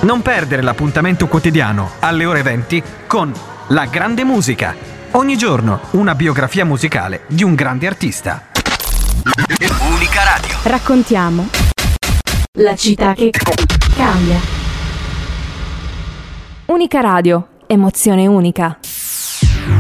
Non perdere l'appuntamento quotidiano alle ore 20 con La Grande Musica. Ogni giorno una biografia musicale di un grande artista. Unica Radio. Raccontiamo la città che cambia. Unica Radio, emozione unica.